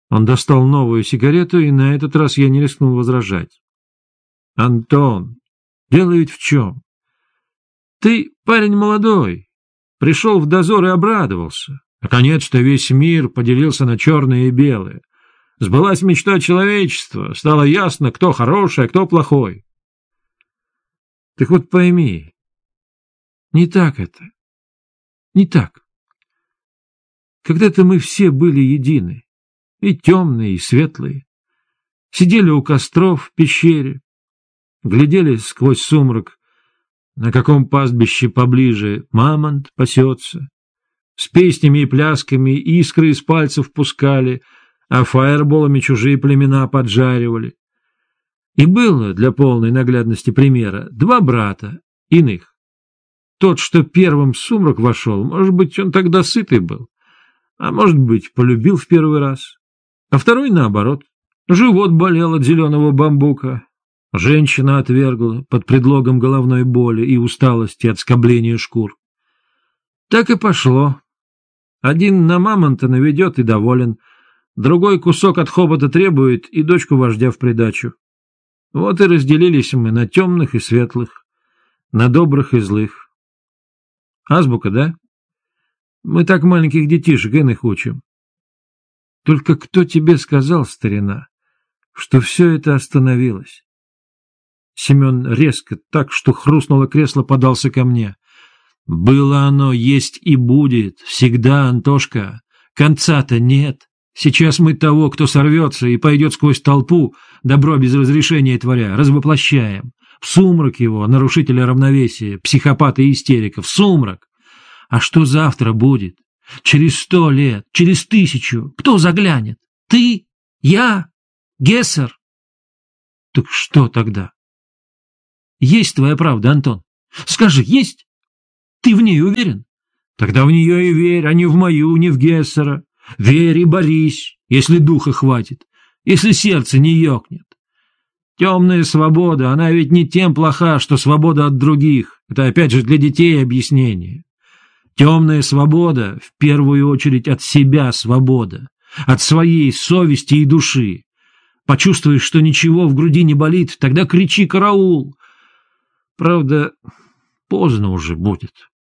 Он достал новую сигарету, и на этот раз я не рискнул возражать. «Антон, дело ведь в чем? Ты парень молодой, пришел в дозор и обрадовался. Наконец-то весь мир поделился на черное и белое. Сбылась мечта человечества, стало ясно, кто хороший, а кто плохой. Так вот пойми, не так это, не так. Когда-то мы все были едины, и темные, и светлые. Сидели у костров в пещере, глядели сквозь сумрак, на каком пастбище поближе мамонт пасется. С песнями и плясками искры из пальцев пускали, а фаерболами чужие племена поджаривали. И было, для полной наглядности примера, два брата, иных. Тот, что первым в сумрак вошел, может быть, он тогда сытый был, а может быть, полюбил в первый раз. А второй, наоборот, живот болел от зеленого бамбука. Женщина отвергла под предлогом головной боли и усталости от скобления шкур. Так и пошло. Один на мамонта наведет и доволен, другой кусок от хобота требует и дочку вождя в придачу. Вот и разделились мы на темных и светлых, на добрых и злых. Азбука, да? Мы так маленьких детишек иных учим. Только кто тебе сказал, старина, что все это остановилось? Семен резко, так что хрустнуло кресло, подался ко мне. Было оно, есть и будет, всегда, Антошка. Конца-то нет. Сейчас мы того, кто сорвется и пойдет сквозь толпу, добро без разрешения творя, развоплощаем. В сумрак его, нарушителя равновесия, психопата и истерика, в сумрак. А что завтра будет? Через 100 лет, через 1000, кто заглянет? Ты? Я? Гессер? Так что тогда? Есть твоя правда, Антон? Скажи, есть? Ты в ней уверен? Тогда в нее и верь, а не в мою, не в Гессера. Верь и борись, если духа хватит, если сердце не ёкнет. Темная свобода, она ведь не тем плоха, что свобода от других. Это опять же для детей объяснение. Темная свобода, в первую очередь, от себя свобода, от своей совести и души. Почувствуешь, что ничего в груди не болит, тогда кричи «караул». Правда, поздно уже будет.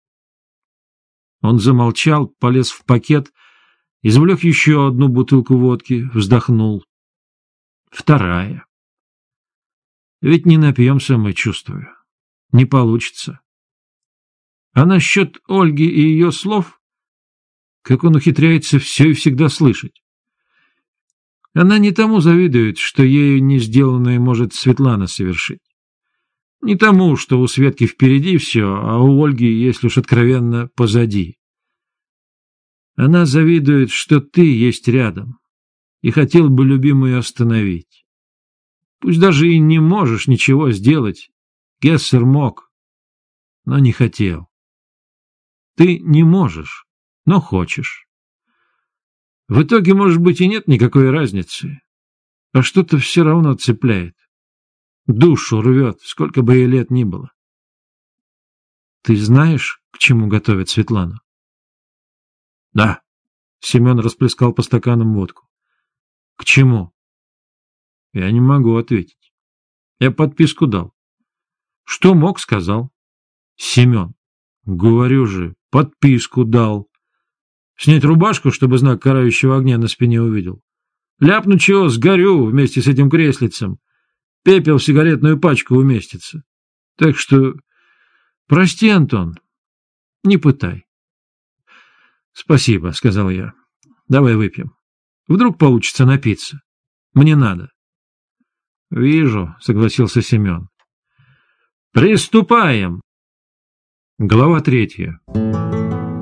Он замолчал, полез в пакет, извлек еще одну бутылку водки, вздохнул. Вторая. Ведь не напьемся мы, чувствую. Не получится. А насчет Ольги и ее слов, как он ухитряется все и всегда слышать. Она не тому завидует, что ею не сделанное может Светлана совершить. Не тому, что у Светки впереди все, а у Ольги, если уж откровенно, позади. Она завидует, что ты есть рядом, и хотел бы любимую остановить. Пусть даже и не можешь ничего сделать. Гессер мог, но не хотел. Ты не можешь, но хочешь. В итоге, может быть, и нет никакой разницы, а что-то все равно цепляет. Душу рвет, сколько бы ей лет ни было. Ты знаешь, к чему готовят Светлану? Да. Семен расплескал по стаканам водку. К чему? Я не могу ответить. Я подписку дал. Что мог, сказал. Семен, говорю же, подписку дал. Снять рубашку, чтобы знак карающего огня на спине увидел. Ляпну чего, сгорю вместе с этим креслицем. Пепел в сигаретную пачку уместится. Так что, прости, Антон, не пытай. Спасибо, сказал я. Давай выпьем. Вдруг получится напиться. Мне надо. Вижу, согласился Семен. Приступаем. Глава 3.